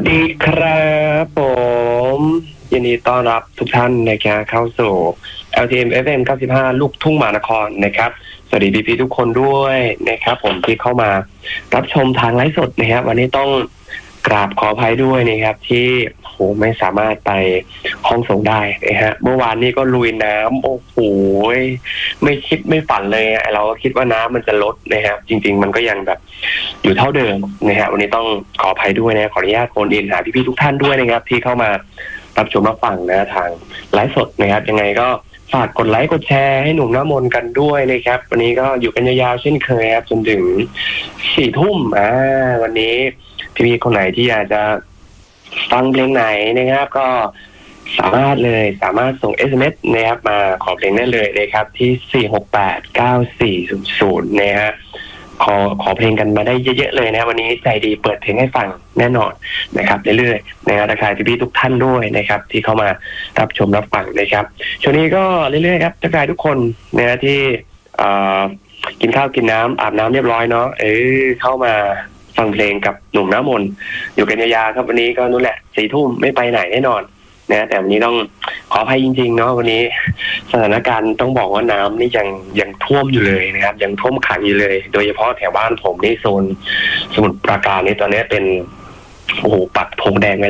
ดีครับผมยินดีต้อนรับทุกท่านนะครับเข้าสู่ LTM FM 95ลูกทุ่งมหานครนะครับสวัสดีพี่ๆทุกคนด้วยนะครับผมที่เข้ามารับชมทางไลฟ์สดนะครับวันนี้ต้องกราบขออภัยด้วยนะครับที่ไม่สามารถไปห้องส่งได้นะฮะเมื่อวานนี้ก็ลุยน้ำโอ้โหไม่คิดไม่ฝันเลยเราก็คิดว่าน้ำมันจะลดนะครับจริงๆมันก็ยังแบบอยู่เท่าเดิมนะฮะวันนี้ต้องขออภัยด้วยนะขออนุญาตโฟนอินหาพี่ๆทุกท่านด้วยนะครับที่เข้ามารับชมรับฟังนะทางไลฟ์สดนะครับยังไงก็ฝากกดไลค์กดแชร์ให้หนุ่มน้ำมนต์กันด้วยนะครับวันนี้ก็อยู่กันยาวๆเช่นเคยครับจนถึง4 ทุ่มวันนี้พี่ๆคนไหนที่อยากจะฟังเพลงไหนนะครับก็สามารถส่ง SMS นะครับมาขอเพลงได้เลยนะครับที่4689400นะฮะขอเพลงกันมาได้เยอะๆเลยนะวันนี้ใจดีเปิดเพลงให้ฟังแน่นอนนะครับเรื่อยๆนะครับทักทายพี่ๆทุกท่านด้วยนะครับที่เข้ามารับชมรับฟังนะครับช่วงนี้ก็เรื่อยๆครับทักทายทุกคนนะที่กินข้าวกินน้ำอาบน้ำเรียบร้อยเนาะเข้ามาฟังเพลงกับหนุ่มน้ำมนต์อยู่กันยาวๆครับวันนี้ก็นู่นแหละ4 ทุ่มไม่ไปไหนแน่นอนนะแต่วันนี้ต้องขออภัยจริงๆเนาะวันนี้สถานการณ์ต้องบอกว่าน้ำนี่ยังท่วมอยู่เลยนะครับยังท่วมขังอยู่เลยโดยเฉพาะแถวบ้านผมนี่โซนสมุทรปราการนี่ตอนนี้เป็นปักธงแดงไว้